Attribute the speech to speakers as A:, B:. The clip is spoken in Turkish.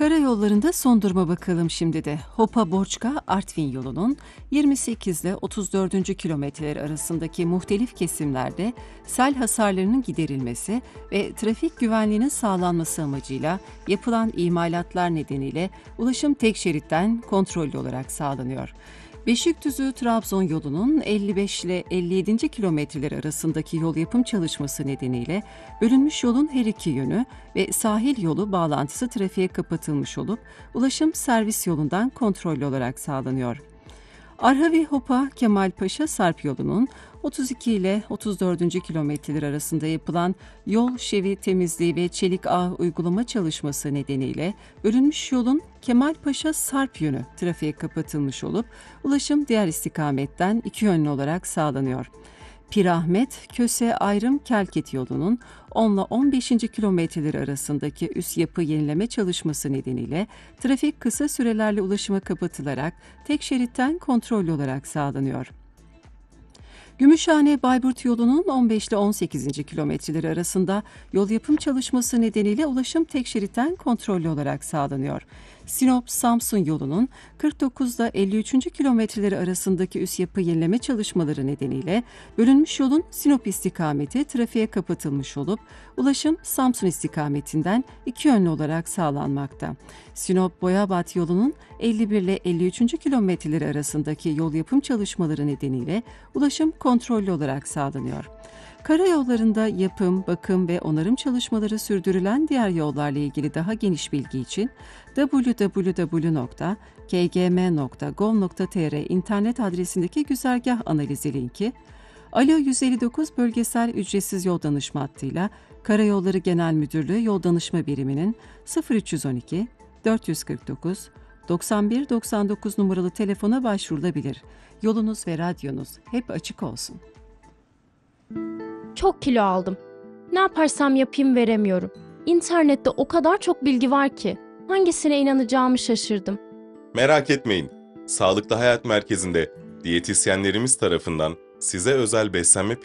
A: Karayollarında son duruma bakalım şimdi de. Hopa-Borçka-Artvin yolunun 28 ile 34. kilometreler arasındaki muhtelif kesimlerde sel hasarlarının giderilmesi ve trafik güvenliğinin sağlanması amacıyla yapılan imalatlar nedeniyle ulaşım tek şeritten kontrollü olarak sağlanıyor. Beşikdüzü-Trabzon yolunun 55 ile 57. kilometreler arasındaki yol yapım çalışması nedeniyle bölünmüş yolun her iki yönü ve sahil yolu bağlantısı trafiğe kapatılmış olup ulaşım servis yolundan kontrollü olarak sağlanıyor. Arhavi-Hopa-Kemalpaşa-Sarp yolunun 32 ile 34. kilometreler arasında yapılan yol şevi temizliği ve çelik ağ uygulama çalışması nedeniyle bölünmüş yolun Kemalpaşa-Sarp yönü trafiğe kapatılmış olup ulaşım diğer istikametten iki yönlü olarak sağlanıyor. Pirahmet, Köse Ayrım Kelkit yolunun 10 ile 15. kilometreleri arasındaki üst yapı yenileme çalışması nedeniyle trafik kısa sürelerle ulaşıma kapatılarak tek şeritten kontrollü olarak sağlanıyor. Gümüşhane-Bayburt yolunun 15 ile 18. kilometreleri arasında yol yapım çalışması nedeniyle ulaşım tek şeritten kontrollü olarak sağlanıyor. Sinop-Samsun yolunun 49 ile 53. kilometreleri arasındaki üst yapı yenileme çalışmaları nedeniyle bölünmüş yolun Sinop istikameti trafiğe kapatılmış olup ulaşım Samsun istikametinden iki yönlü olarak sağlanmakta. Sinop-Boyabat yolunun 51 ile 53. kilometreleri arasındaki yol yapım çalışmaları nedeniyle ulaşım kontrollü olarak sağlanıyor. Karayollarında yapım, bakım ve onarım çalışmaları sürdürülen diğer yollarla ilgili daha geniş bilgi için www.kgm.gov.tr internet adresindeki güzergah analizi linki, Alo 159 bölgesel ücretsiz yol danışma hattıyla Karayolları Genel Müdürlüğü Yol Danışma Biriminin 0312 449 91 99 numaralı telefona başvurulabilir. Yolunuz ve radyonuz hep açık olsun.
B: Çok kilo aldım. Ne yaparsam yapayım veremiyorum. İnternette o kadar çok bilgi var ki hangisine inanacağımı şaşırdım.
C: Merak etmeyin. Sağlıklı Hayat Merkezi'nde diyetisyenlerimiz tarafından size özel beslenme